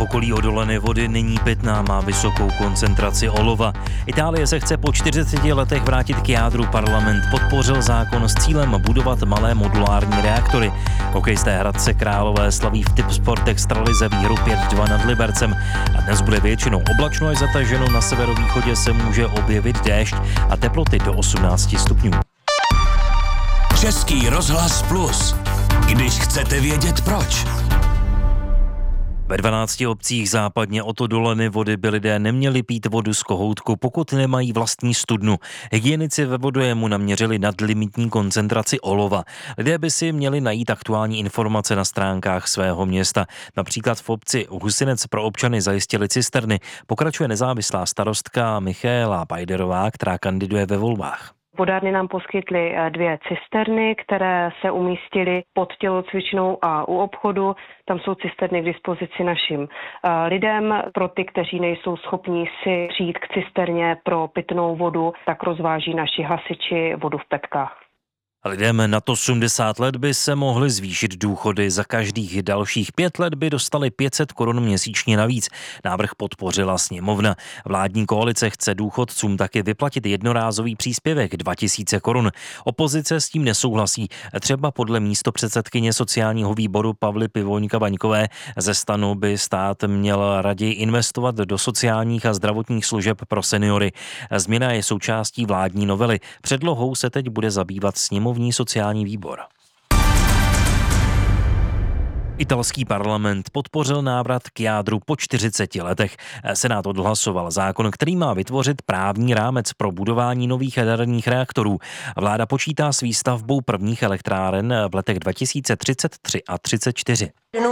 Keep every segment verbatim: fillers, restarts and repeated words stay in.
okolí odolené vody není pitná, má vysokou koncentraci olova. Itálie se chce po čtyřiceti letech vrátit k jádru. Parlament podpořil zákon s cílem budovat malé modulární reaktory. Hokejisté Hradce Králové slaví v Tipsport extralize výhru pět dva nad Libercem. A dnes bude většinou oblačno až zataženo, na severovýchodě se může objevit déšť a teploty do osmnácti stupňů. Český rozhlas Plus. Když chcete vědět proč. Ve dvanácti obcích západně od odoleny vody by lidé neměli pít vodu z kohoutku, pokud nemají vlastní studnu. Hygienici ve vodojemu naměřili nadlimitní koncentraci olova. Lidé by si měli najít aktuální informace na stránkách svého města. Například v obci Husinec pro občany zajistili cisterny. Pokračuje nezávislá starostka Michaela Pajderová, která kandiduje ve volbách. Vodárny nám poskytly dvě cisterny, které se umístily pod tělocvičnou a u obchodu. Tam jsou cisterny k dispozici našim lidem. Pro ty, kteří nejsou schopní si přijít k cisterně pro pitnou vodu, tak rozváží naši hasiči vodu v petkách. Lidem nad osmdesát let by se mohly zvýšit důchody. Za každých dalších pět let by dostali pět set korun měsíčně navíc. Návrh podpořila sněmovna. Vládní koalice chce důchodcům taky vyplatit jednorázový příspěvek dva tisíce korun. Opozice s tím nesouhlasí. Třeba podle místopředsedkyně sociálního výboru Pavly Pivoňka-Vaňkové ze STANu by stát měl raději investovat do sociálních a zdravotních služeb pro seniory. Změna je součástí vládní novely. Předlohou se teď bude zabývat sněmovna. Sociální výbor. Italský parlament podpořil návrat k jádru po čtyřiceti letech. Senát odhlasoval zákon, který má vytvořit právní rámec pro budování nových jaderných reaktorů. Vláda počítá s výstavbou prvních elektráren v letech dva tisíce třicet tři a třicet čtyři.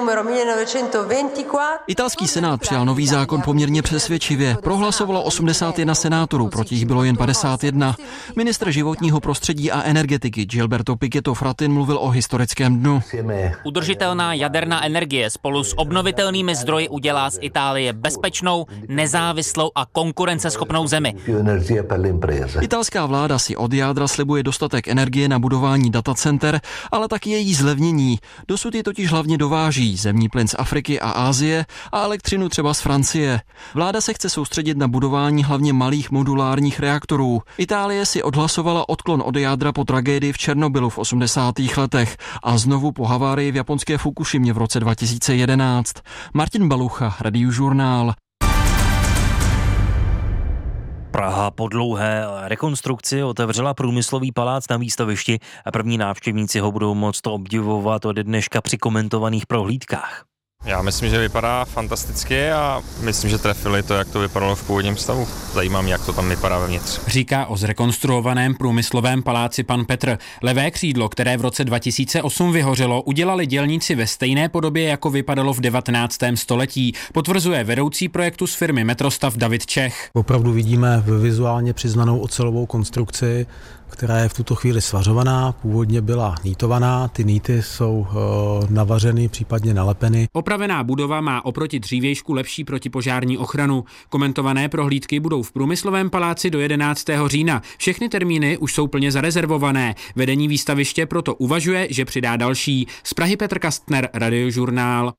Italský senát přijal nový zákon poměrně přesvědčivě. Prohlasovalo osmdesát jedna senátorů, proti jich bylo jen padesát jedna. Ministr životního prostředí a energetiky Gilberto Pichetto Fratin mluvil o historickém dnu. Udržitelná jaderná energie spolu s obnovitelnými zdroji udělá z Itálie bezpečnou, nezávislou a konkurenceschopnou zemi. Italská vláda si od jádra slibuje dostatek energie na budování datacenter, ale taky její zlevnění. Dosud je totiž hlavně dováží zemní plyn z Afriky a Asie a elektřinu třeba z Francie. Vláda se chce soustředit na budování hlavně malých modulárních reaktorů. Itálie si odhlasovala odklon od jádra po tragédii v Černobylu v osmdesátých letech a znovu po havárii v japonské Fukušimě v roce dva tisíce jedenáct. Martin Balucha, Radiožurnál. Praha po dlouhé rekonstrukci otevřela průmyslový palác na výstavišti a první návštěvníci ho budou moct obdivovat od dneška při komentovaných prohlídkách. Já myslím, že vypadá fantasticky a myslím, že trefili to, jak to vypadalo v původním stavu. Zajímá mě, jak to tam vypadá vevnitř. Říká o zrekonstruovaném průmyslovém paláci pan Petr. Levé křídlo, které v roce dva tisíce osm vyhořelo, udělali dělníci ve stejné podobě, jako vypadalo v devatenáctém století. Potvrzuje vedoucí projektu z firmy Metrostav David Čech. Opravdu vidíme vizuálně přiznanou ocelovou konstrukci, která je v tuto chvíli svařovaná, původně byla nýtovaná, ty nýty jsou e, navařeny, případně nalepeny. Opravená budova má oproti dřívějšku lepší protipožární ochranu. Komentované prohlídky budou v průmyslovém paláci do jedenáctého října. Všechny termíny už jsou plně zarezervované. Vedení výstaviště proto uvažuje, že přidá další. Z Prahy Petr Kastner, Radiožurnál.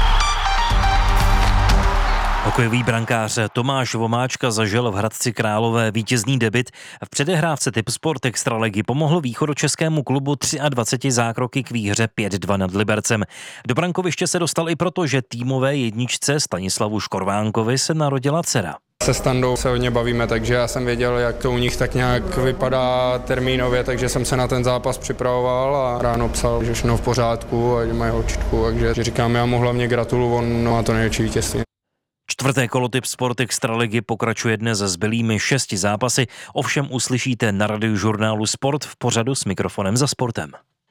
Hokejový brankář Tomáš Vomáčka zažil v Hradci Králové vítězný debut. V předehrávce Tipsport extraligy pomohl východočeskému klubu dvaceti třemi zákroky k výhře pět dva nad Libercem. Do brankoviště se dostal i proto, že týmové jedničce Stanislavu Škorvánkovi se narodila dcera. Se Standou se hodně bavíme, takže já jsem věděl, jak to u nich tak nějak vypadá termínově, takže jsem se na ten zápas připravoval a ráno psal, že všechno v pořádku a že mají holčičku, takže říkám, já mu hlavně gratuluju, on má to největší vítězství. Čtvrté kolo Tipsport extraligy pokračuje dnes s zbylými šesti zápasy, ovšem uslyšíte na Radiožurnálu Sport v pořadu S mikrofonem za sportem.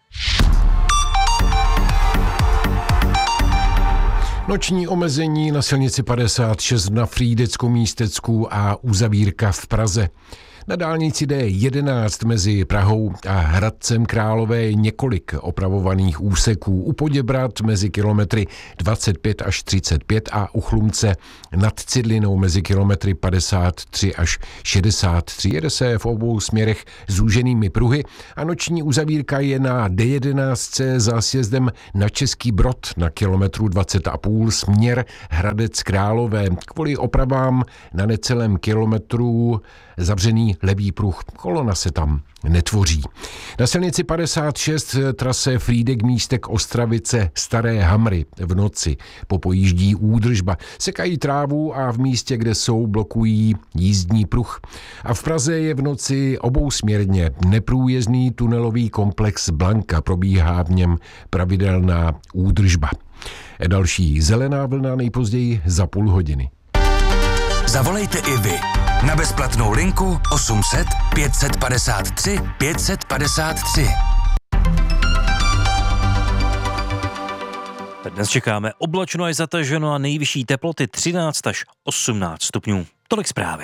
Noční omezení na silnici padesát šest na Frýdecku, Místecku a uzavírka v Praze. Na dálnici D jedenáct mezi Prahou a Hradcem Králové je několik opravovaných úseků. U Poděbrad mezi kilometry dvacet pět až třicet pět a u Chlumce nad Cidlinou mezi kilometry padesát tři až šedesát tři. Jede se v obou směrech zúženými pruhy a noční uzavírka je na D jedenáct za sjezdem na Český Brod na kilometru dvacet a půl směr Hradec Králové. Kvůli opravám na necelém kilometru zavřený levý pruh. Kolona se tam netvoří. Na silnici padesát šest trase Frýdek Místek Ostravice Staré Hamry v noci popojíždí údržba. Sekají trávu a v místě, kde jsou, blokují jízdní pruh. A v Praze je v noci obousměrně neprůjezdný tunelový komplex Blanka. Probíhá v něm pravidelná údržba. Další zelená vlna nejpozději za půl hodiny. Zavolejte i vy na bezplatnou linku osm set pět set padesát tři pět set padesát tři. Dnes čekáme oblačno až zataženo a nejvyšší teploty třináct až osmnáct stupňů. Tolik zprávy.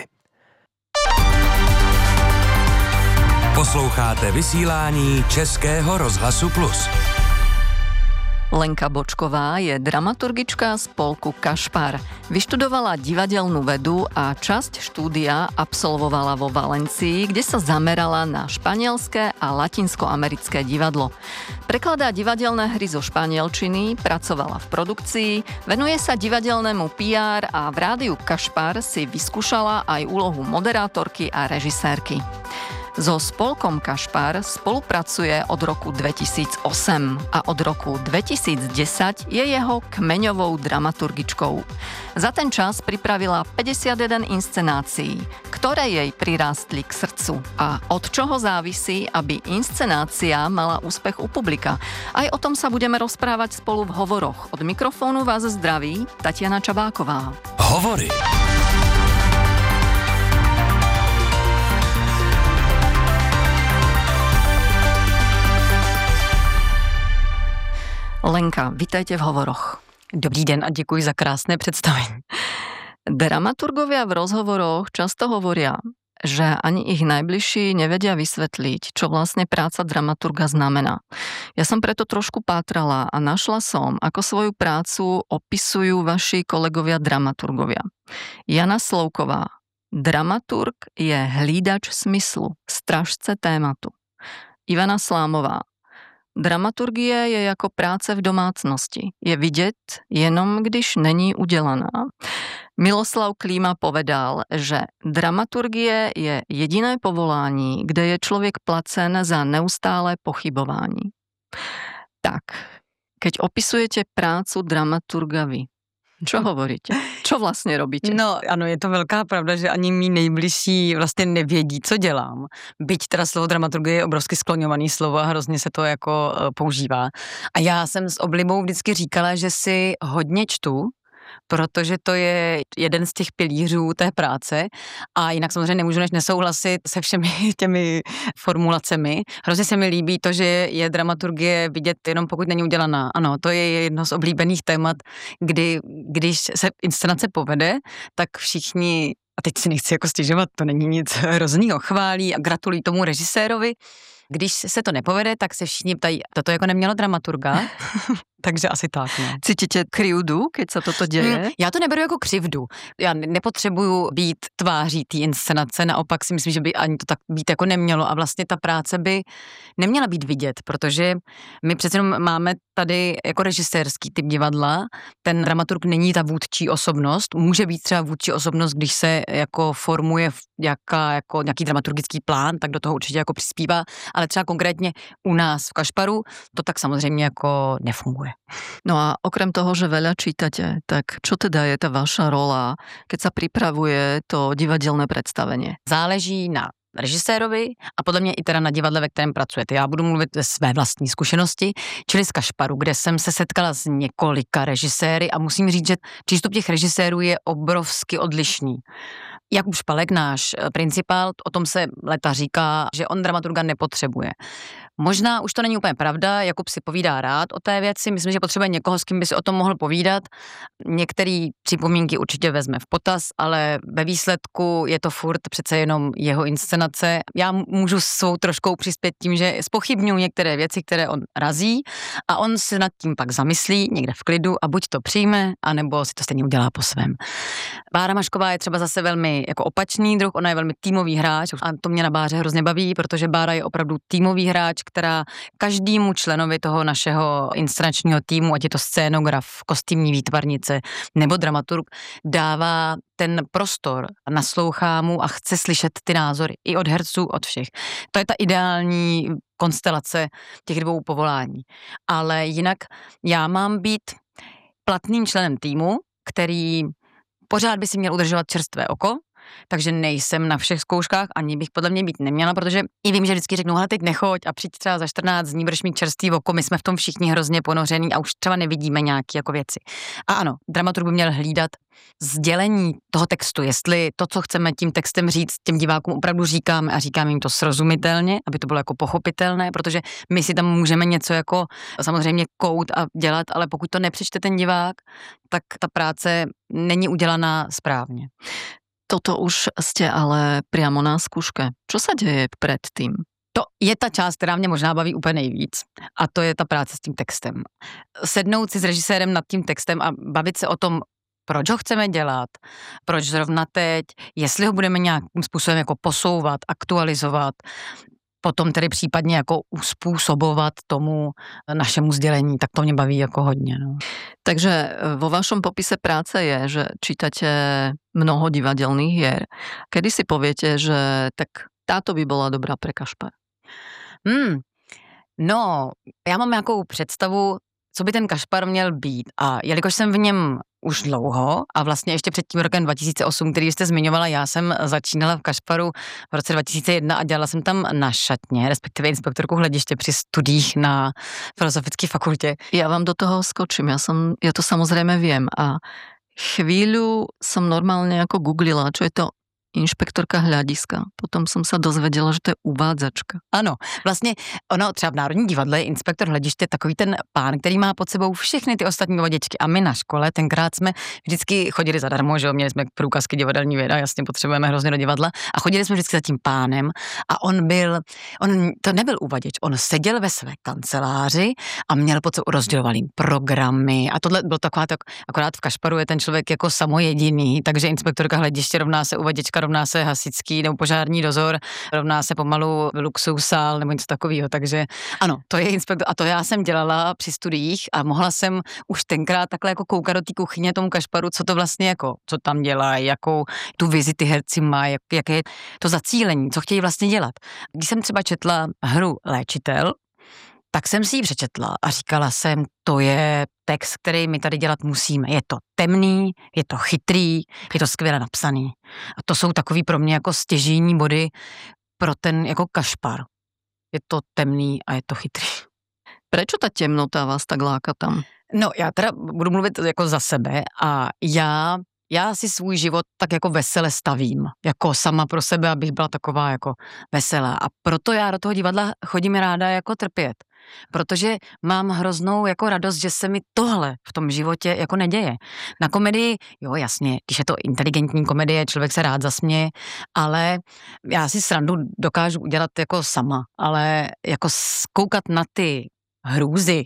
Posloucháte vysílání Českého rozhlasu Plus. Lenka Bočková je dramaturgička spolku Kašpar. Vyštudovala divadelnú vedu a časť štúdia absolvovala vo Valencii, kde sa zamerala na španielské a latinskoamerické divadlo. Prekladá divadelné hry zo španielčiny, pracovala v produkcii, venuje sa divadelnému pé er a v rádiu Kašpar si vyskúšala aj úlohu moderátorky a režisérky. So spolkom Kašpar spolupracuje od roku dvetisícosem a od roku dvetisícdesať je jeho kmeňovou dramaturgičkou. Za ten čas pripravila päťdesiatjeden inscenácií, ktoré jej prirástli k srdcu. A od čoho závisí, aby inscenácia mala úspech u publika? Aj o tom sa budeme rozprávať spolu v hovoroch. Od mikrofónu vás zdraví Tatiana Čabáková. Hovory. Lenka, vitajte v hovoroch. Dobrý den a děkuji za krásné představení. Dramaturgovia v rozhovoroch často hovoria, že ani ich najbližší nevedia vysvetliť, čo vlastne práca dramaturga znamená. Ja som preto trošku pátrala a našla som, ako svoju prácu opisujú vaši kolegovia dramaturgovia. Jana Slouková. Dramaturg je hlídač smyslu, strážce tématu. Ivana Slámová. Dramaturgie je jako práce v domácnosti. Je vidět jenom, když není udělaná. Miloslav Klíma povedal, že dramaturgie je jediné povolání, kde je člověk placen za neustálé pochybování. Tak, keď opisujete prácu dramaturga vy, čo hovoríte? Čo vlastně robíte? No ano, je to velká pravda, že ani mý nejbližší vlastně nevědí, co dělám. Byť teda slovo dramaturgie je obrovsky skloňovaný slovo a hrozně se to jako používá. A já jsem s oblibou vždycky říkala, že si hodně čtu, protože to je jeden z těch pilířů té práce a jinak samozřejmě nemůžu než nesouhlasit se všemi těmi formulacemi. Hrozně se mi líbí to, že je dramaturgie vidět jenom pokud není udělaná. Ano, to je jedno z oblíbených témat, kdy když se inscenace povede, tak všichni, a teď si nechci jako stěžovat, to není nic hroznýho, chválí a gratulují tomu režisérovi. Když se to nepovede, tak se všichni ptají, toto jako nemělo dramaturga? Takže asi tak, ne. Cítíte krivdu, keď se toto děje? Mm, já to neberu jako křivdu. Já nepotřebuju být tváří té inscenace, naopak si myslím, že by ani to tak být jako nemělo a vlastně ta práce by neměla být vidět, protože my přece jenom máme tady jako režisérský typ divadla, ten dramaturg není ta vůdčí osobnost, může být třeba vůdčí osobnost, když se jako formuje jaká, jako nějaký dramaturgický plán, tak do toho určitě jako přispívá, ale třeba konkrétně u nás v Kašparu to tak samozřejmě jako nefunguje. No a okrem toho, že veľa čítate, tak čo teda je ta vaša rola, keď sa pripravuje to divadelné predstavenie? Záleží na režisérovi a podle mě i teda na divadle, ve kterém pracujete. Já budu mluvit ze své vlastní zkušenosti, čili z Kašparu, kde jsem se setkala s několika režiséry a musím říct, že přístup těch režisérů je obrovsky odlišný. Jakub Špalek, náš principál, o tom se leta říká, že on dramaturga nepotřebuje. Možná už to není úplně pravda, Jakub si povídá rád o té věci, myslím, že potřebuje někoho, s kým by si o tom mohl povídat. Některé připomínky určitě vezme v potaz, ale ve výsledku je to furt přece jenom jeho inscenace. Já můžu svou troškou přispět tím, že zpochybňuji některé věci, které on razí a on se nad tím pak zamyslí někde v klidu a buď to přijme, anebo si to stejně udělá po svém. Bára Mašková je třeba zase velmi jako opačný druh, ona je velmi týmový hráč a to mě na Báře hrozně baví, protože Bára je opravdu týmový hráč, která každému členovi toho našeho inscenačního týmu, ať je to scénograf, kostýmní výtvarnice nebo dramaturg, dává ten prostor, naslouchá mu a chce slyšet ty názory i od herců, od všech. To je ta ideální konstelace těch dvou povolání. Ale jinak já mám být platným členem týmu, který pořád by si měl udržovat čerstvé oko, takže nejsem na všech zkouškách, ani bych podle mě být neměla, protože i vím, že vždycky řeknu, hele, teď nechoď a přijď třeba za čtrnáct dní, budeš mít čerstvý oko, my jsme v tom všichni hrozně ponoření a už třeba nevidíme nějaké jako věci. A ano, dramaturg by měl hlídat sdělení toho textu, jestli to, co chceme tím textem říct, těm divákům opravdu říkáme a říkáme jim to srozumitelně, aby to bylo jako pochopitelné, protože my si tam můžeme něco jako samozřejmě kout a dělat, ale pokud to nepřečte ten divák, tak ta práce není udělaná správně. Toto už ste ale priamo na skúške. Čo sa deje predtým? To je ta část, která mě možná baví úplně nejvíc. A to je ta práce s tím textem. Sednout si s režisérem nad tím textem a bavit se o tom, proč ho chceme dělat, proč zrovna teď, jestli ho budeme nějakým způsobem jako posouvat, aktualizovat, potom tedy případně jako uspůsobovat tomu našemu sdělení, tak to mě baví jako hodně. No. Takže vo vašom popise práce je, že čítate mnoho divadelných hier. Kedy si poviete, že tak táto by bola dobrá pre Kašpar? Hmm, no, já mám nějakou představu, co by ten Kašpar měl být. A jelikož jsem v něm už dlouho a vlastně ještě před tím rokem dva tisíce osm, který jste zmiňovala, já jsem začínala v Kašparu v roce dva tisíce jedna a dělala jsem tam na šatně, respektive inspektorku hlediště při studiích na Filozofické fakultě. Já vám do toho skočím, já, som, ja to samozrejme viem a chvíľu som normálne ako googlila, čo je to inšpektorka hľadiska. Potom som sa dozvedela, že to je uvádzačka. Ano, vlastně ono třeba v Národní divadle je inspektor hlediště takový ten pán, který má pod sebou všechny ty ostatní uvaděčky a my na škole tenkrát jsme vždycky chodili zadarmo, že jo, měli jsme průkazky divadelní věda, jasně potřebujeme hrozně do divadla a chodili jsme vždycky za tím pánem a on byl, on to nebyl uvaděč, on seděl ve své kanceláři a měl pod sebou rozdělovaný programy a tohle bylo taková, tak akorát v Kašparu je ten člověk jako samojediný, takže inspektorka hlediště rovná se uvaděčka, rovná se hasičský nebo požární dozor, rovná se pomalu luxusál nebo něco takového, takže ano, to je inspektor a to já jsem dělala při studiích a mohla jsem už tenkrát takhle jako koukat do té kuchyně tomu Kašparu, co to vlastně jako, co tam dělají, jakou tu vizi ty herci mají, jak, jaké je to zacílení, co chtějí vlastně dělat. Když jsem třeba četla hru Léčitel, tak jsem si ji přečetla a říkala jsem, to je text, který my tady dělat musíme. Je to temný, je to chytrý, je to skvěle napsaný. A to jsou takový pro mě jako stěžejní body pro ten jako Kašpar. Je to temný a je to chytrý. Prečo ta temnota vás tak láka tam? No já teda budu mluvit jako za sebe a já Já si svůj život tak jako vesele stavím, jako sama pro sebe, abych byla taková jako veselá. A proto já do toho divadla chodím ráda jako trpět. Protože mám hroznou jako radost, že se mi tohle v tom životě jako neděje. Na komedii, jo jasně, když je to inteligentní komedie, člověk se rád zasměje, ale já si srandu dokážu udělat jako sama, ale jako koukat na ty hrůzy,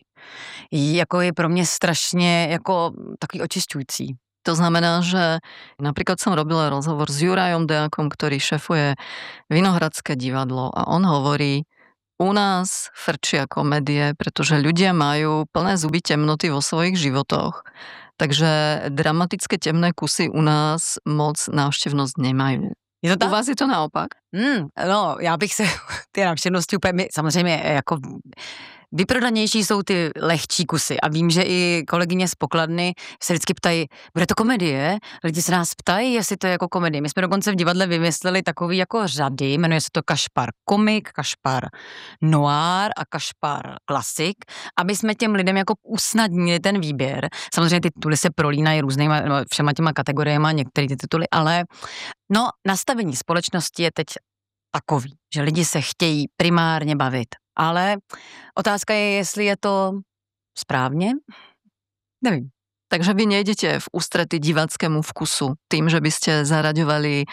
jako je pro mě strašně jako takový očišťující. To znamená, že napríklad som robila rozhovor s Jurajom Deákom, ktorý šefuje Vinohradské divadlo a on hovorí, u nás frčia komédie, pretože ľudia majú plné zuby temnoty vo svojich životoch. Takže dramatické temné kusy u nás moc návštevnosť nemajú. Je to tak? U vás je to naopak? Hmm, no, já bych se ty návštěvnosti úplně, my samozřejmě jako Vyprodanější jsou ty lehčí kusy a vím, že i kolegyně z pokladny se vždycky ptají, bude to komedie? Lidi se nás ptají, jestli to je jako komedie. My jsme dokonce v divadle vymysleli takový jako řady, jmenuje se to Kašpar komik, Kašpar noir a Kašpar klasik, aby jsme těm lidem jako usnadnili ten výběr. Samozřejmě ty tituly se prolínají různýma, no, všema těma kategoriemi, některé ty tituly, ale no, nastavení společnosti je teď takový, že lidi se chtějí primárně bavit. Ale otázka je, jestli je to správně? Nevím. Takže vy nejdete v ústrety diváckému vkusu tým, že by ste zaraďovali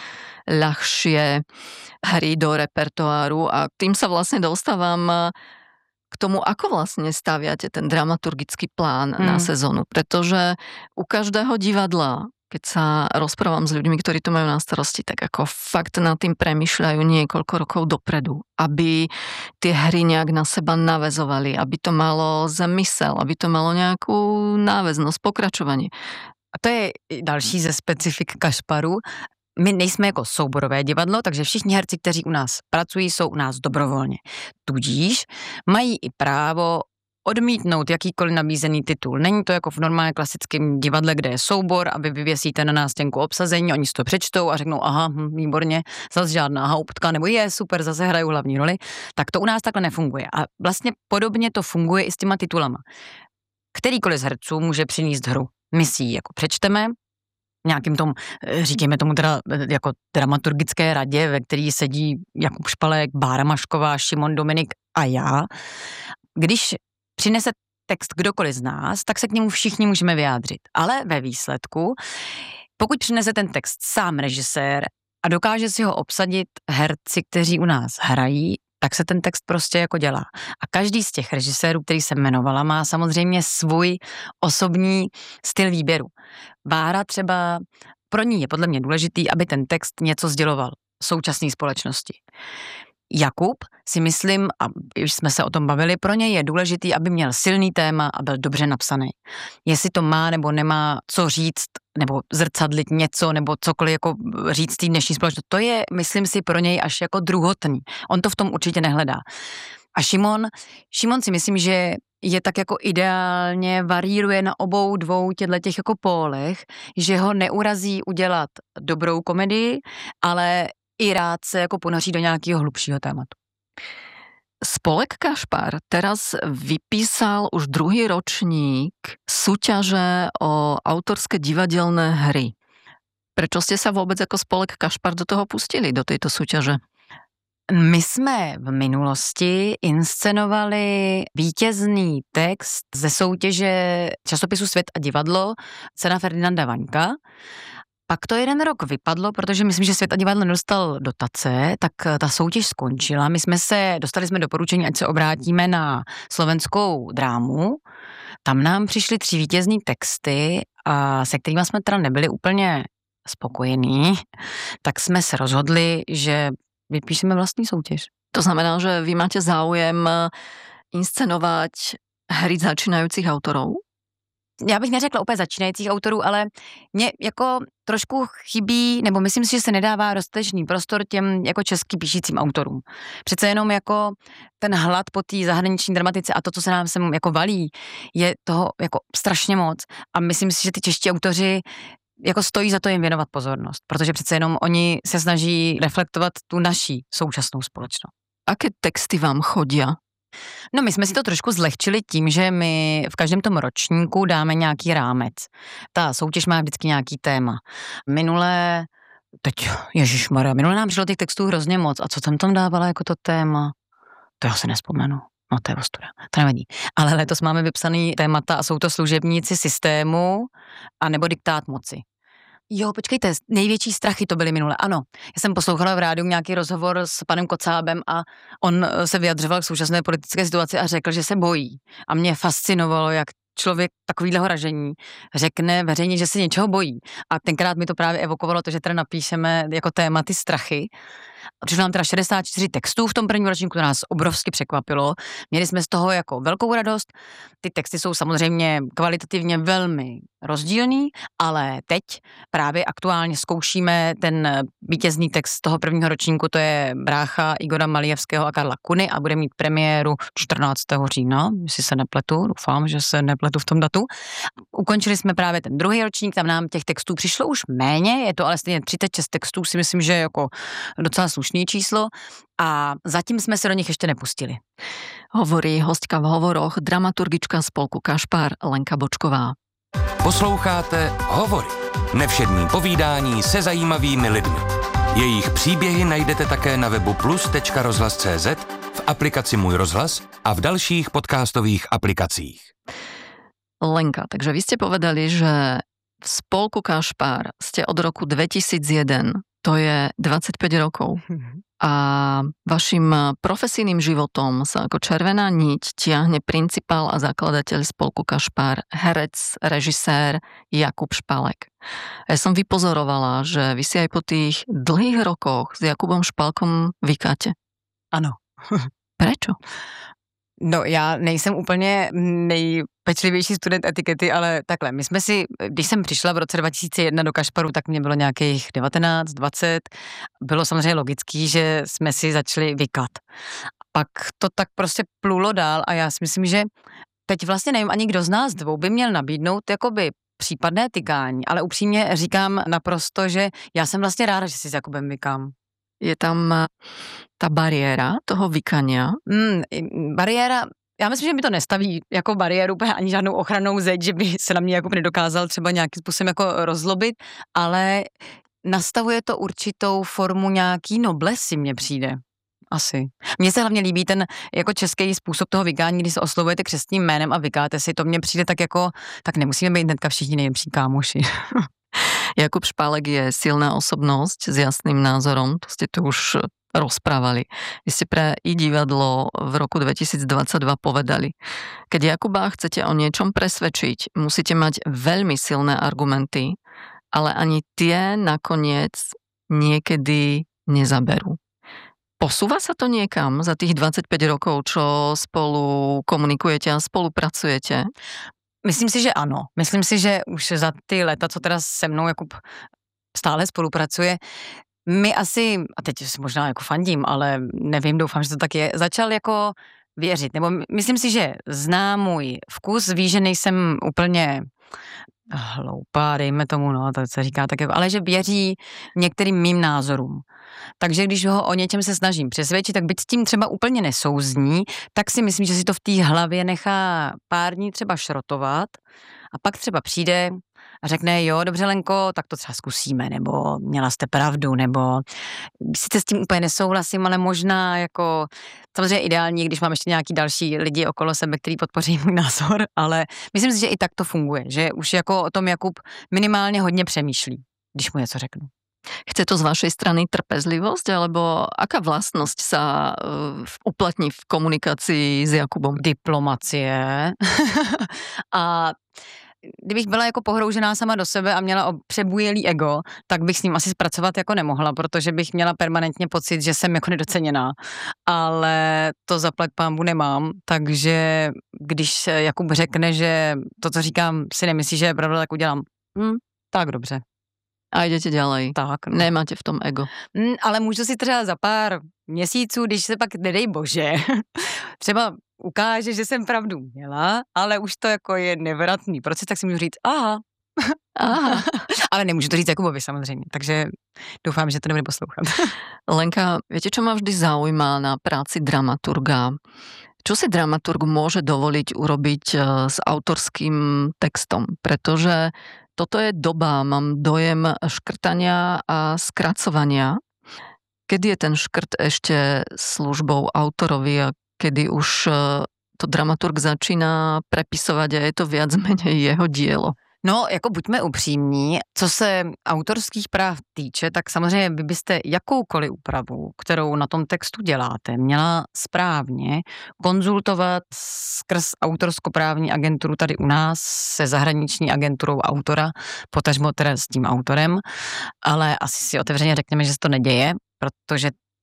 ľahšie hry do repertoáru a tým sa vlastne dostávam k tomu, ako vlastne staviate ten dramaturgický plán mm. na sezónu. Pretože u každého divadla, keď sa rozprávam s ľuďmi, ktorí to majú na starosti, tak ako fakt nad tým premýšľajú niekoľko rokov dopredu, aby tie hry nejak na seba naväzovali, aby to malo zmysel, aby to malo nejakú náväznosť, pokračovanie. A to je další ze specifik Kašparu. My nejsme jako souborové divadlo, takže všichni herci, kteří u nás pracují, jsou u nás dobrovolně. Tudíž mají i právo odmítnout jakýkoliv nabízený titul. Není to jako v normálně klasickém divadle, kde je soubor a vy vyvěsíte na nástěnku obsazení, oni si to přečtou a řeknou, aha, hm, výborně, zase žádná houtka, nebo je, super, zase hraju hlavní roli. Tak to u nás takhle nefunguje. A vlastně podobně to funguje i s těma titulama. Kterýkoliv z herců může přinést hru. My si ji jako přečteme, nějakým tom, říkejme tomu teda jako dramaturgické radě, ve který sedí Jakub Špalek, Bára Mašková, Šimon Dominik a já. Když přinese text kdokoliv z nás, tak se k němu všichni můžeme vyjádřit. Ale ve výsledku, pokud přinese ten text sám režisér a dokáže si ho obsadit herci, kteří u nás hrají, tak se ten text prostě jako dělá. A každý z těch režisérů, který jsem jmenovala, má samozřejmě svůj osobní styl výběru. Bára třeba, pro ní je podle mě důležitý, aby ten text něco sděloval současné společnosti. Jakub si myslím, a už jsme se o tom bavili, pro něj je důležitý, aby měl silný téma a byl dobře napsaný. Jestli to má nebo nemá co říct, nebo zrcadlit něco, nebo cokoliv jako říct té dnešní společnosti, to je, myslím si, pro něj až jako druhotný. On to v tom určitě nehledá. A Šimon, Šimon si myslím, že je tak jako ideálně varíruje na obou dvou těch jako pólech, že ho neurazí udělat dobrou komedii, ale i rád se jako ponoří do nějakého hlubšího tématu. Spolek Kašpar teraz vypísal už druhý ročník súťaže o autorské divadelné hry. Prečo ste sa vôbec ako Spolek Kašpar do toho pustili, do tejto súťaže? My jsme v minulosti inscenovali vítězný text ze soutěže časopisu Svět a divadlo Cena Ferdinanda Vaňka. Pak to jeden rok vypadlo, protože myslím, že Svět a divadlo nedostal dotace, tak ta soutěž skončila. My jsme se, dostali jsme doporučení, ať se obrátíme na slovenskou drámu. Tam nám přišly tři vítězný texty, a se kterými jsme teda nebyli úplně spokojení, tak jsme se rozhodli, že vypíšeme vlastní soutěž. To znamená, že vy máte záujem inscenovať hry začínajúcich autorov? Já bych neřekla úplně začínajících autorů, ale mě jako trošku chybí, nebo myslím si, že se nedává dostatečný prostor těm jako český píšícím autorům. Přece jenom jako ten hlad po té zahraniční dramatice a to, co se nám sem jako valí, je toho jako strašně moc. A myslím si, že ty čeští autoři jako stojí za to jim věnovat pozornost, protože přece jenom oni se snaží reflektovat tu naší současnou společnost. Aké texty vám chodí? No my jsme si to trošku zlehčili tím, že my v každém tom ročníku dáme nějaký rámec. Ta soutěž má vždycky nějaký téma. Minulé, teď, ježišmarja, minulé nám přišlo těch textů hrozně moc. A co jsem tam dávala jako to téma? To já se nespomenu. No to je ostuda, to nevadí. Ale letos máme vypsaný témata a jsou to služebníci systému a nebo diktát moci. Jo, počkejte, největší strachy to byly minule. Ano, já jsem poslouchala v rádiu nějaký rozhovor s panem Kocábem a on se vyjadřoval k současné politické situaci a řekl, že se bojí. A mě fascinovalo, jak člověk takovýhleho ražení řekne veřejně, že se něčeho bojí. A tenkrát mi to právě evokovalo to, že teda napíšeme jako téma ty strachy. Přišlo nám teda šedesát čtyři textů v tom prvním ročníku, to nás obrovsky překvapilo. Měli jsme z toho jako velkou radost. Ty texty jsou samozřejmě kvalitativně velmi rozdílný, ale teď právě aktuálně zkoušíme ten vítězný text z toho prvního ročníku, to je brácha Igora Malijevského a Karla Kuny a bude mít premiéru čtrnáctého října, jestli se nepletu, doufám, že se nepletu v tom datu. Ukončili jsme právě ten druhý ročník, tam nám těch textů přišlo už méně, je to ale stejně třicet šest textů, si myslím, že je jako docela slušný číslo a zatím jsme se do nich ještě nepustili. Hovorí hostka v hovoroch dramaturgička spolku Kašpar Lenka Bočková. Posloucháte Hovory. Nevšední povídání se zajímavými lidmi. Jejich příběhy najdete také na webu plus tečka rozhlas tečka cé zet, v aplikaci Můj rozhlas a v dalších podcastových aplikacích. Lenka, takže vy ste povedali, že v spolku Kašpar ste od roku dvetisícjeden, to je dvadsaťpäť rokov. A vašim profesijným životom sa ako červená niť tiahne principál a zakladateľ spolku Kašpar, herec, režisér Jakub Špalek. Ja som vypozorovala, že vy si aj po tých dlhých rokoch s Jakubom Špalkom vykáte. Ano. Prečo? No, já nejsem úplně nejpečlivější student etikety, ale takhle, my jsme si, když jsem přišla v roce dva tisíce jedna do Kašparu, tak mě bylo nějakých devatenáct, dvacet, bylo samozřejmě logický, že jsme si začali vykat. Pak to tak prostě plulo dál a já si myslím, že teď vlastně nevím ani kdo z nás dvou by měl nabídnout jakoby případné tykání, ale upřímně říkám naprosto, že já jsem vlastně ráda, že si s Jakubem vykám. Je tam ta bariéra toho vykania? Mm, bariéra, já myslím, že mi to nestaví jako bariéru, ani žádnou ochrannou zeď, že by se na mě Jakub nedokázal třeba nějakým způsobem jako rozlobit, ale nastavuje to určitou formu nějaký noblesy, mně přijde. Asi. Mně se hlavně líbí ten jako český způsob toho vykání, když se oslovujete křestním jménem a vykáte si, to mně přijde tak jako, tak nemusíme být hnedka všichni nejlepší kámoši. Jakub Špálek je silná osobnosť s jasným názorom, to ste tu už rozprávali. Vy ste pre i divadlo v roku dvetisícdvadsaťdva povedali, keď Jakuba chcete o niečom presvedčiť, musíte mať veľmi silné argumenty, ale ani tie nakoniec niekedy nezaberú. Posúva sa to niekam za tých dvadsaťpäť rokov, čo spolu komunikujete a spolupracujete? Myslím si, že ano. Myslím si, že už za ty léta, co teda se mnou Jakub stále spolupracuje, my asi, a teď si možná jako fandím, ale nevím, doufám, že to tak je, začal jako věřit. Nebo myslím si, že zná můj vkus, ví, že nejsem úplně hloupá, dejme tomu, no, to se říká tak jako, ale že věří některým mým názorům. Takže když ho o něčem se snažím přesvědčit, tak byť s tím třeba úplně nesouzní, tak si myslím, že si to v té hlavě nechá pár dní třeba šrotovat a pak třeba přijde a řekne, jo, dobře Lenko, tak to třeba zkusíme, nebo měla jste pravdu, nebo sice s tím úplně nesouhlasím, ale možná jako, samozřejmě ideální, když mám ještě nějaký další lidi okolo sebe, který podpoří můj názor, ale myslím si, že i tak to funguje, že už jako o tom Jakub minimálně hodně přemýšlí, když mu něco řeknu. Chce to z vašej strany trpezlivosť, alebo aká vlastnosť sa uh, uplatní v komunikácii s Jakubom? Diplomacie. A kdybych byla jako pohroužená sama do sebe a měla přebujelý ego, tak bych s ním asi zpracovat jako nemohla, protože bych měla permanentně pocit, že jsem jako nedoceněná. Ale to zaplať pánbu nemám, takže když Jakub řekne, že to, co říkám, si nemyslí, že je pravda, tak udělám. Hm, tak dobře. A jdete ďalej. Tak. No. Nemáte v tom ego. Mm, ale můžu si třeba za pár měsíců, když se pak, nedej bože, třeba ukáže, že jsem pravdu měla, ale už to jako je nevratný proces, tak si můžu říct, aha. aha. Ale nemůžu to říct Jakubovi samozřejmě, takže doufám, že to nebude poslouchat. Lenka, viete, čo ma vždy zaujíma na práci dramaturga? Čo si dramaturg môže dovoliť urobiť s autorským textom? Pretože toto je doba, mám dojem škrtania a skracovania. Kedy je ten škrt ešte službou autorovi a kedy už to dramaturg začíná prepisovať a je to viac menej jeho dielo? No, jako buďme upřímní, co se autorských práv týče, tak samozřejmě vy byste jakoukoliv úpravu, kterou na tom textu děláte, měla správně konzultovat skrz autorskoprávní agenturu tady u nás se zahraniční agenturou autora, potažmo teda s tím autorem, ale asi si otevřeně řekneme, že se to neděje, protože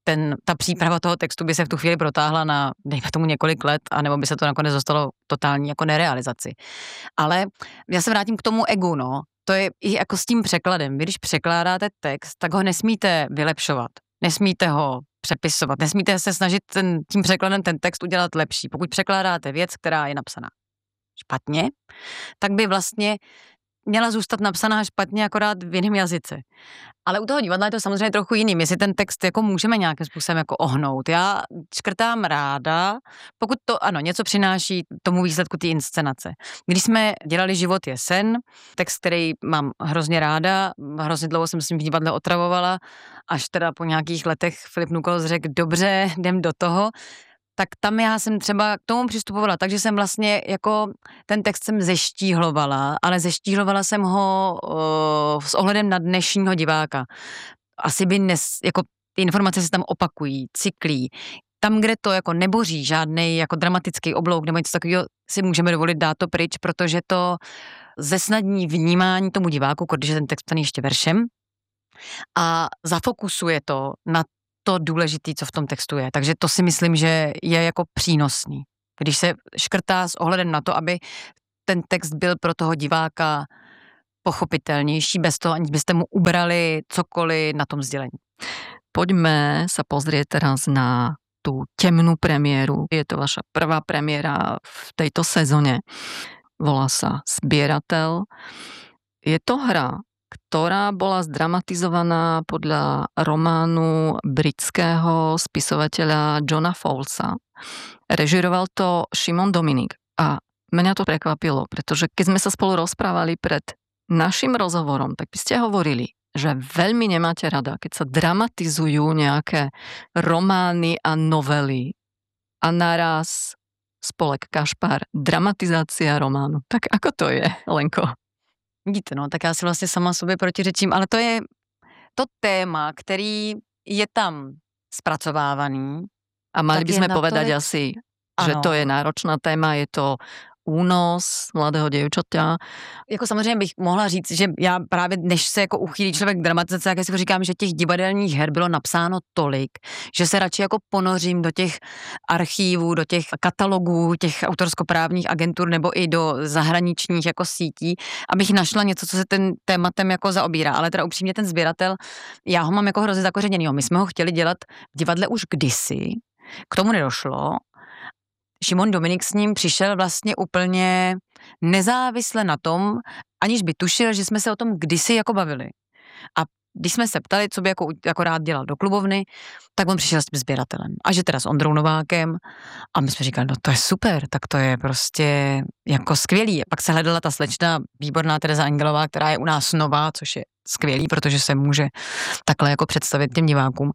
ten, ta příprava toho textu by se v tu chvíli protáhla na, dejme tomu, několik let, anebo by se to nakonec dostalo totální jako nerealizaci. Ale já se vrátím k tomu egu, no. To je i jako s tím překladem. Vy, když překládáte text, tak ho nesmíte vylepšovat. Nesmíte ho přepisovat. Nesmíte se snažit ten, tím překladem ten text udělat lepší. Pokud překládáte věc, která je napsaná špatně, tak by vlastně měla zůstat napsaná špatně, akorát v jiném jazyce. Ale u toho divadla je to samozřejmě trochu jiný. My si ten text jako můžeme nějakým způsobem jako ohnout. Já škrtám ráda, pokud to, ano, něco přináší tomu výsledku té inscenace. Když jsme dělali Život je sen, text, který mám hrozně ráda, hrozně dlouho jsem s ním v divadle otravovala, až teda po nějakých letech Filip Nukos řekl, dobře, jdem do toho, tak tam já jsem třeba k tomu přistupovala, takže jsem vlastně jako ten text jsem zeštíhlovala, ale zeštíhlovala jsem ho uh, s ohledem na dnešního diváka. Asi by nes, jako ty informace se tam opakují, cyklí. Tam, kde to jako neboří žádnej jako dramatický oblouk nebo něco takového, si můžeme dovolit dát to pryč, protože to zesnadní vnímání tomu diváku, když je ten text psaný ještě veršem a zafokusuje to na to důležité, co v tom textu je. Takže to si myslím, že je jako přínosný. Když se škrtá s ohledem na to, aby ten text byl pro toho diváka pochopitelnější, bez toho, aniž byste mu ubrali cokoliv na tom sdělení. Poďme sa pozrieť teraz na tú temnú premiéru. Je to vaša prvá premiéra v tejto sezóne. Volá sa Zbierateľ. Je to hra, ktorá bola zdramatizovaná podľa románu britského spisovateľa Johna Fowlesa. Režiroval to Šimon Dominik a mňa to prekvapilo, pretože keď sme sa spolu rozprávali pred našim rozhovorom, tak by ste hovorili, že veľmi nemáte rada, keď sa dramatizujú nejaké romány a novely a naraz Spolek Kašpar, dramatizácia románu. Tak ako to je, Lenko? Vidíte, no, tak já si vlastně sama sobě protiřečím, ale to je to téma, který je tam zpracovávaný. A mali by sme povedať natolik... asi, že ano. To je náročná téma, je to únos mladého děvčaťa. Jako samozřejmě bych mohla říct, že já právě než se jako uchýlí člověk k dramatizaci, tak já si říkám, že těch divadelních her bylo napsáno tolik, že se radši jako ponořím do těch archívů, do těch katalogů, těch autorskoprávních agentur nebo i do zahraničních jako sítí, abych našla něco, co se ten tématem jako zaobírá. Ale teda upřímně ten Zběratel, já ho mám jako hrozně zakořeněnýho. My jsme ho chtěli dělat v divadle už kdysi, k tomu nedošlo. Šimon Dominik s ním přišel vlastně úplně nezávisle na tom, aniž by tušil, že jsme se o tom kdysi jako bavili. A když jsme se ptali, co by jako, jako rád dělal do klubovny, tak on přišel s tím Zběratelem. A že teda s Ondrou Novákem. A my jsme říkali, no to je super, tak to je prostě jako skvělý. Pak se hledala ta slečna, výborná Tereza Angelová, která je u nás nová, což je skvělý, protože se může takhle jako představit těm divákům.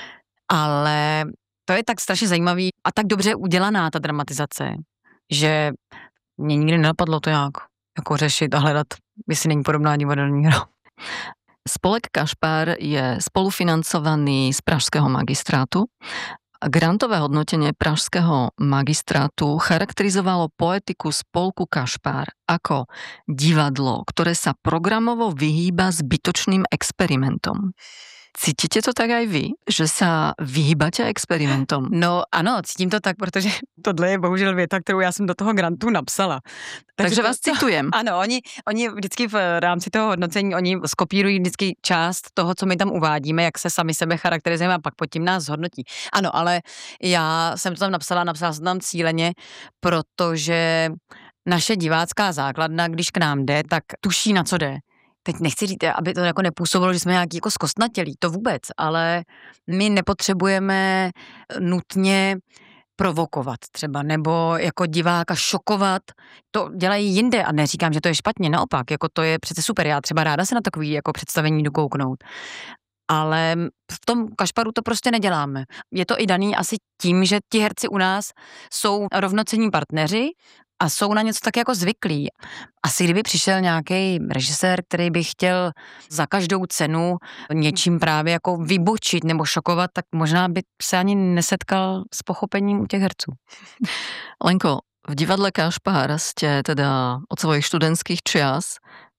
Ale to je tak strašně zajímavý a tak dobře udělaná ta dramatizace, že mě nikdy nenapadlo to nějak jako řešit a hledat, jestli není podobná divadelní hra. Spolek Kašpar je spolufinancovaný z Pražského magistrátu. Grantové hodnotenie Pražského magistrátu charakterizovalo poetiku Spolku Kašpar ako divadlo, ktoré sa programovo vyhýba zbytočným experimentom. Cítíte to tak aj vy, že sa vyhýbate experimentom? No ano, cítím to tak, protože tohle je bohužel věta, kterou já jsem do toho grantu napsala. Takže, Takže vás to, citujem. Ano, oni, oni vždycky v rámci toho hodnocení, oni skopírují vždycky část toho, co my tam uvádíme, jak se sami sebe charakterizujeme a pak pod tím nás hodnotí. Ano, ale já jsem to tam napsala, napsala jsem tam cíleně, protože naše divácká základna, když k nám jde, tak tuší, na co jde. Teď nechci říct, aby to jako nepůsobilo, že jsme nějaký jako zkostnatělí, to vůbec, ale my nepotřebujeme nutně provokovat třeba, nebo jako diváka šokovat, to dělají jinde a neříkám, že to je špatně, naopak, jako to je přece super, já třeba ráda se na takový jako představení jdu kouknout. Ale v tom Kašparu to prostě neděláme. Je to i daný asi tím, že ti herci u nás jsou rovnocenní partneři a jsou na něco tak jako zvyklí. Asi kdyby přišel nějaký režisér, který by chtěl za každou cenu něčím právě jako vybočit nebo šokovat, tak možná by se ani nesetkal s pochopením u těch herců. Lenko, v divadle Kašpar ste teda od svojich študentských čias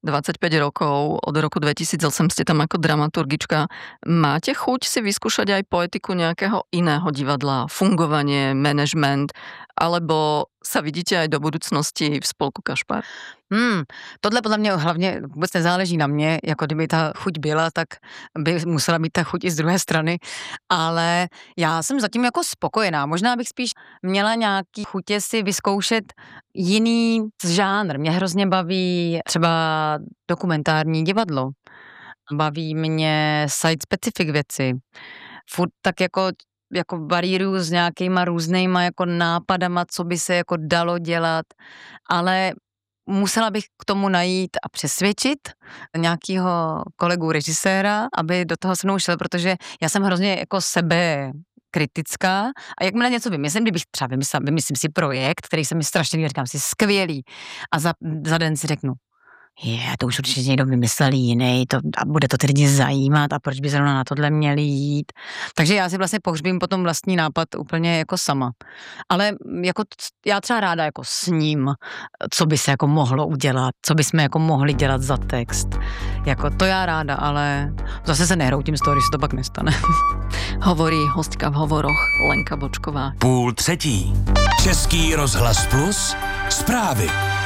dvadsaťpäť rokov, od roku dvetisícosem ste tam ako dramaturgička. Máte chuť si vyskúšať aj poetiku nejakého iného divadla, fungovanie, management, alebo sa vidíte aj do budoucnosti v spolku Kašpar? Hmm, tohle podle mě hlavně vůbec nezáleží na mě, jako kdyby ta chuť byla, tak by musela být ta chuť i z druhé strany, ale já jsem zatím jako spokojená. Možná bych spíš měla nějaký chutě si vyzkoušet jiný žánr. Mě hrozně baví třeba dokumentární divadlo. Baví mě site-specific věci. Furt tak jako jako varíruju s nějakýma různýma jako nápadama, co by se jako dalo dělat, ale musela bych k tomu najít a přesvědčit nějakého kolegu režiséra, aby do toho se mnou šel, protože já jsem hrozně jako sebe kritická a jakmile něco vymyslím, kdybych třeba vymyslím, vymyslím si projekt, který se mi strašně líbí, říkám si skvělý a za, za den si řeknu, je, to už určitě někdo vymyslel jiný, to, a bude to ty lidi zajímat a proč by zrovna na tohle měli jít. Takže já si vlastně pohřbím potom vlastní nápad úplně jako sama. Ale jako já třeba ráda jako s ním, co by se jako mohlo udělat, co by jsme jako mohli dělat za text. Jako to já ráda, ale zase se nehroutím z toho, když se to pak nestane. Hovorí hostka v hovoroch Lenka Bočková. Půl třetí. Český rozhlas plus zprávy.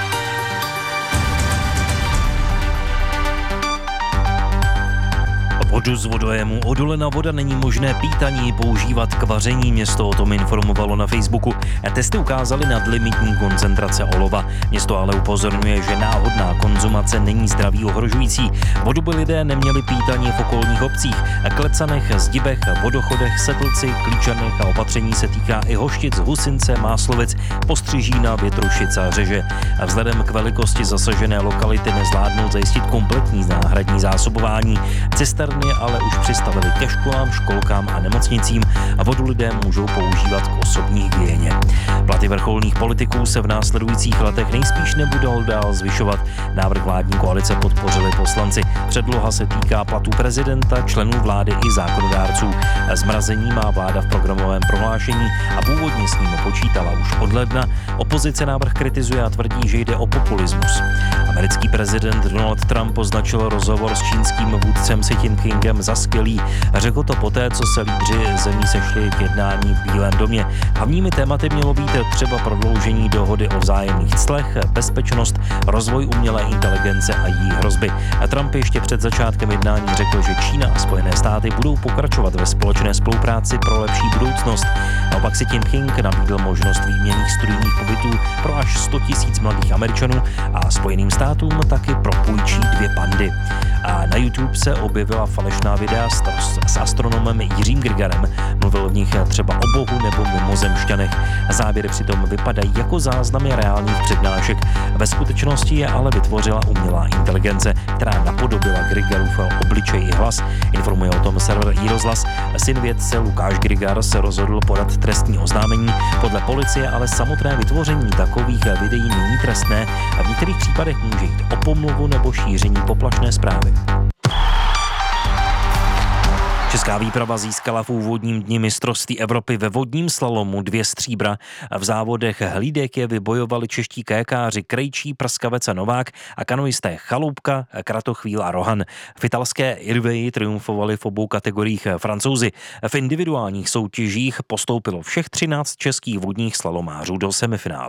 Vodu z vodoému Odolena voda není možné pít ani používat k vaření. Město o tom informovalo na Facebooku. Testy ukázaly nadlimitní koncentrace olova. Město ale upozorňuje, že náhodná konzumace není zdraví ohrožující. Vodu by lidé neměli pít ani v okolních obcích. Klecanech, Zdibech, Vodochodech, Setlci, Klíčanech a opatření se týká i Hoštic, Husince, Máslovic, Postřižína, Větrušic a Řeže. Vzhledem k velikosti zasažené lokality nezvládnou zajistit kompletní náhradní zásobování. Cisterny ale už přistavili ke školám, školkám a nemocnicím a vodu lidé můžou používat k osobní hygieně. Platy vrcholných politiků se v následujících letech nejspíš nebudou dál zvyšovat. Návrh vládní koalice podpořili poslanci. Předloha se týká platů prezidenta, členů vlády i zákonodárců. Zmrazení má vláda v programovém prohlášení a původně s ním počítala už od ledna. Opozice návrh kritizuje a tvrdí, že jde o populismus. Americký prezident Donald Trump označil rozhovor s čínským vůdcem Xi Jinpingem za skvělý. Řekl to poté, co se lídři zemí sešli k jednání v Bílém domě. Hlavními tématy mělo být třeba prodloužení dohody o vzájemných clech, bezpečnost, rozvoj umělé inteligence a její hrozby. A Trump ještě před začátkem jednání řekl, že Čína a Spojené státy budou pokračovat ve společné spolupráci pro lepší budoucnost. Naopak Xi Jinping nabídl možnost výměnných studijních pobytů pro až sto tisíc mladých Američanů a Spojeným státům taky propůjčí dvě pandy. A na YouTube se objevila falešná videa s astronomem Jiřím Grgarem. Mluvil v nich třeba o Bohu nebo mimozemšťanech. Záběry přitom vypadají jako záznamy reálných přednášek. Ve skutečnosti je ale vytvořila umělá inteligence, která napodobila Grigarův obličej i hlas. Informuje o tom server iRozhlas. Syn vědce Lukáš Grigar se rozhodl podat trestní oznámení. Podle policie ale samotné vytvoření takových videí není trestné a v některých případech může jít o pomluvu nebo šíření poplašné zprávy. Česká výprava získala v úvodním dni mistrovství Evropy ve vodním slalomu dvě stříbra. V závodech hlídek je vybojovali čeští kajakáři Krejčí, Prskavec a Novák a kanoisté Chaloupka, Kratochvíl a Rohan. V italské Irveji triumfovali v obou kategoriích Francouzi. V individuálních soutěžích postoupilo všech třináct českých vodních slalomářů do semifinále.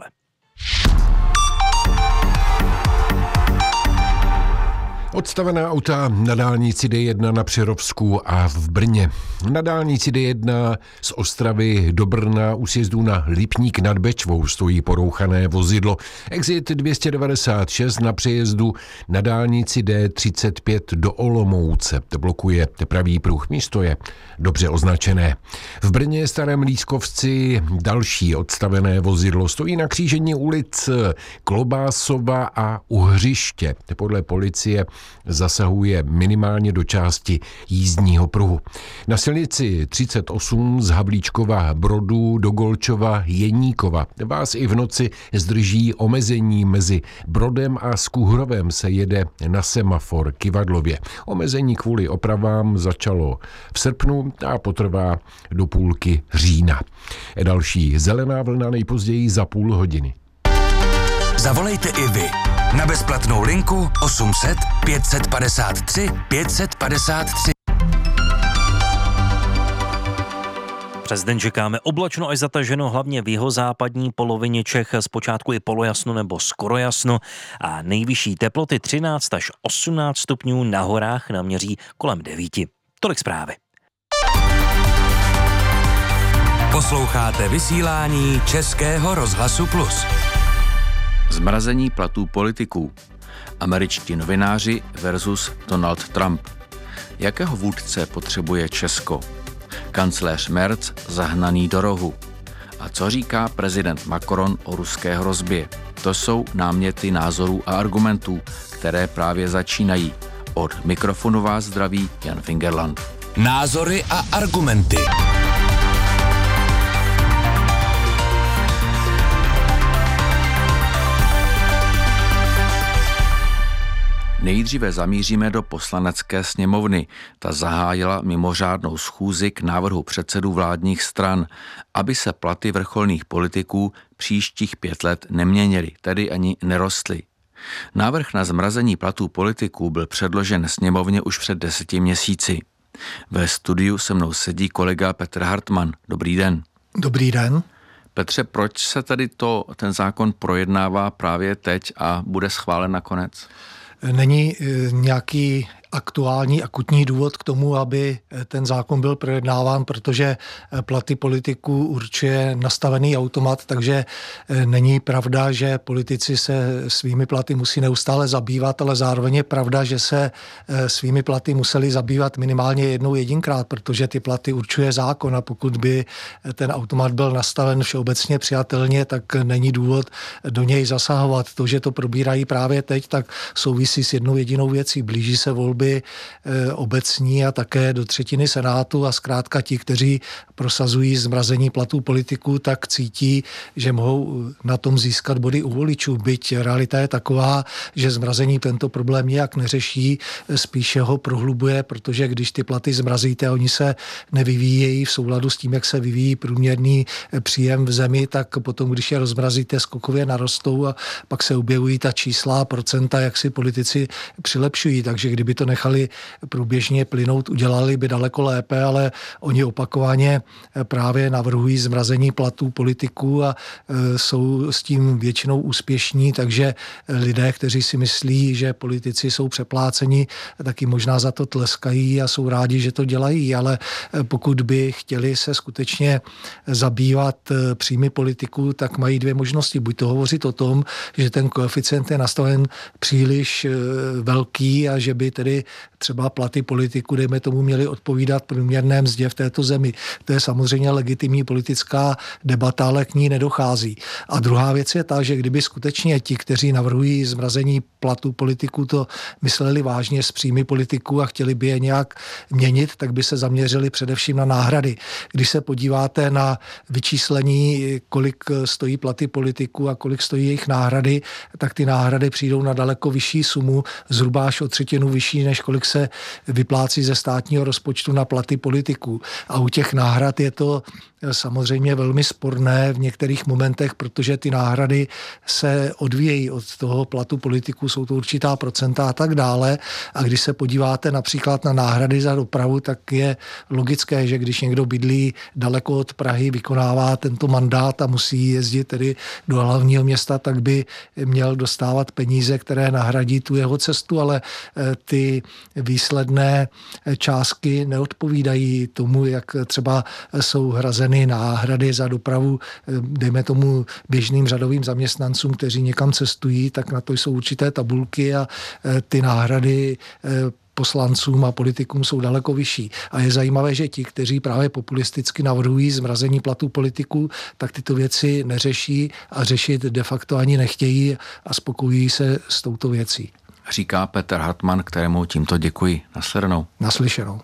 Odstavená auta na dálnici D jedna na Přerovsku a v Brně. Na dálnici D jedna z Ostravy do Brna u sjezdu na Lipník nad Bečvou stojí porouchané vozidlo. Exit dvě stě devadesát šest na přejezdu na dálnici D třicet pět do Olomouce. Blokuje pravý pruh, místo je dobře označené. V Brně Starém Lískovci další odstavené vozidlo stojí na křížení ulic Klobásova a Uhřiště. Podle policie zasahuje minimálně do části jízdního pruhu. Na silnici třicet osm z Havlíčkova Brodu do Golčova Jeníkova vás i v noci zdrží omezení mezi Brodem a Skuhrovem se jede na semafor Kivadlově. Omezení kvůli opravám začalo v srpnu a potrvá do půlky října. Další zelená vlna nejpozději za půl hodiny. Zavolejte i vy. Na bezplatnou linku osm set pět padesát tři pět padesát tři. Přes den čekáme oblačno až zataženo, hlavně v jihozápadní polovině Čech, zpočátku i polojasno nebo skoro jasno a nejvyšší teploty třináct až osmnáct stupňů, na horách naměří kolem devíti. Tolik zprávy. Posloucháte vysílání Českého rozhlasu Plus. Zmrazení platů politiků. Američtí novináři versus Donald Trump. Jakého vůdce potřebuje Česko? Kancléř Merz zahnaný do rohu. A co říká prezident Macron o ruské hrozbě? To jsou náměty názorů a argumentů, které právě začínají. Od mikrofonu vás zdraví Jan Fingerland. Názory a argumenty. Nejdříve zamíříme do Poslanecké sněmovny. Ta zahájila mimořádnou schůzi k návrhu předsedů vládních stran, aby se platy vrcholných politiků příštích pět let neměnily, tedy ani nerostly. Návrh na zmrazení platů politiků byl předložen sněmovně už před deseti měsíci. Ve studiu se mnou sedí kolega Petr Hartmann. Dobrý den. Dobrý den. Petře, proč se tedy to, ten zákon projednává právě teď a bude schválen nakonec? Není nějaký aktuální, akutní důvod k tomu, aby ten zákon byl projednáván, protože platy politiků určuje nastavený automat, takže není pravda, že politici se svými platy musí neustále zabývat, ale zároveň je pravda, že se svými platy museli zabývat minimálně jednou jedinkrát, protože ty platy určuje zákon a pokud by ten automat byl nastaven všeobecně přijatelně, tak není důvod do něj zasahovat. To, že to probírají právě teď, tak souvisí s jednou jedinou věcí. Blíží se volby obecní a také do třetiny Senátu a zkrátka ti, kteří prosazují zmrazení platů politiků, tak cítí, že mohou na tom získat body u voličů. Byť realita je taková, že zmrazení tento problém nijak neřeší, spíše ho prohlubuje, protože když ty platy zmrazíte, oni se nevyvíjejí v souladu s tím, jak se vyvíjí průměrný příjem v zemi, tak potom, když je rozmrazíte, skokově narostou a pak se objevují ta čísla a procenta, jak si politici přilepšují. Takže kdyby to nechali průběžně plynout, udělali by daleko lépe, ale oni opakovaně právě navrhují zmrazení platů politiků a e, jsou s tím většinou úspěšní, takže lidé, kteří si myslí, že politici jsou přepláceni, taky možná za to tleskají a jsou rádi, že to dělají, ale pokud by chtěli se skutečně zabývat příjmy politiků, tak mají dvě možnosti. Buď to hovořit o tom, že ten koeficient je nastaven příliš velký a že by tedy třeba platy politiků, dejme tomu, měly odpovídat průměrné mzdě v této zemi. To je samozřejmě legitimní politická debata, ale k ní nedochází. A druhá věc je ta, že kdyby skutečně ti, kteří navrhují zmrazení platů politiků, to mysleli vážně s příjmy politiků a chtěli by je nějak měnit, tak by se zaměřili především na náhrady. Když se podíváte na vyčíslení, kolik stojí platy politiků a kolik stojí jejich náhrady, tak ty náhrady přijdou na daleko vyšší sumu, zhruba až o třetinu vyšší, než kolik se vyplácí ze státního rozpočtu na platy politiků. A u těch náhrad je to samozřejmě velmi sporné v některých momentech, protože ty náhrady se odvíjejí od toho platu politiků, jsou to určitá procenta a tak dále. A když se podíváte například na náhrady za dopravu, tak je logické, že když někdo bydlí daleko od Prahy, vykonává tento mandát a musí jezdit tedy do hlavního města, tak by měl dostávat peníze, které nahradí tu jeho cestu, ale ty výsledné částky neodpovídají tomu, jak třeba jsou hrazeny náhrady za dopravu, dejme tomu běžným řadovým zaměstnancům, kteří někam cestují, tak na to jsou určité tabulky a ty náhrady poslancům a politikům jsou daleko vyšší. A je zajímavé, že ti, kteří právě populisticky navrhují zmrazení platů politiků, tak tyto věci neřeší a řešit de facto ani nechtějí a spokojují se s touto věcí. Říká Petr Hartmann, kterému tímto děkuji. Naslyšenou. Naslyšenou.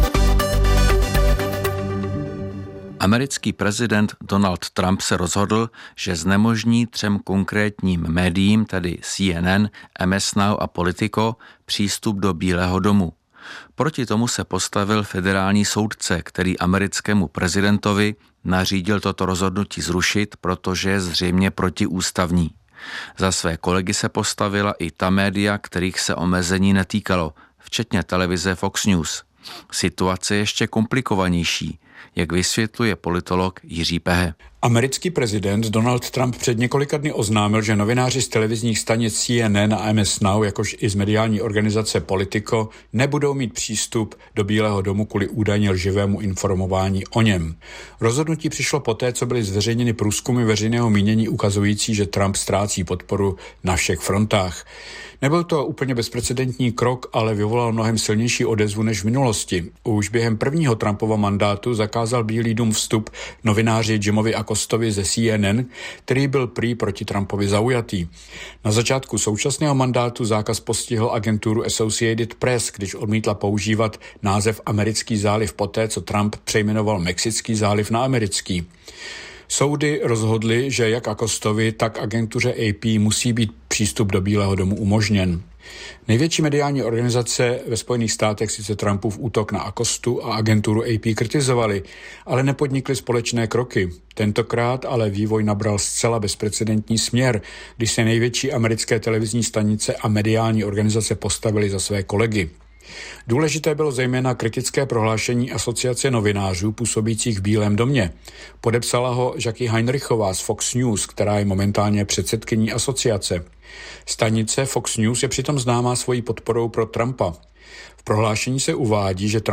Americký prezident Donald Trump se rozhodl, že znemožní třem konkrétním médiím, tedy C N N, M S Now a Politico, přístup do Bílého domu. Proti tomu se postavil federální soudce, který americkému prezidentovi nařídil toto rozhodnutí zrušit, protože je zřejmě protiústavní. Za své kolegy se postavila i ta média, kterých se omezení netýkalo, včetně televize Fox News. Situace je ještě komplikovanější, jak vysvětluje politolog Jiří Pehe. Americký prezident Donald Trump před několika dny oznámil, že novináři z televizních stanic C N N a M S Now, jakož i z mediální organizace Politico, nebudou mít přístup do Bílého domu kvůli údajně lživému informování o něm. Rozhodnutí přišlo poté, co byly zveřejněny průzkumy veřejného mínění ukazující, že Trump ztrácí podporu na všech frontách. Nebyl to úplně bezprecedentní krok, ale vyvolal mnohem silnější odezvu než v minulosti. Už během prvního Trumpova mandátu zakázal Bílý dům vstup novináři Jimovi Acostovi ze C N N, který byl prý proti Trumpovi zaujatý. Na začátku současného mandátu zákaz postihl agenturu Associated Press, když odmítla používat název Americký záliv poté, co Trump přejmenoval Mexický záliv na americký. Soudy rozhodly, že jak Acostovi, tak agentuře A P musí být přístup do Bílého domu umožněn. Největší mediální organizace ve Spojených státech sice Trumpův útok na Acostu a agenturu A P kritizovali, ale nepodnikli společné kroky. Tentokrát ale vývoj nabral zcela bezprecedentní směr, když se největší americké televizní stanice a mediální organizace postavily za své kolegy. Důležité bylo zejména kritické prohlášení Asociace novinářů působících v Bílém domě. Podepsala ho Jackie Heinrichová z Fox News, která je momentálně předsedkyní asociace. Stanice Fox News je přitom známá svojí podporou pro Trumpa. V prohlášení se uvádí, že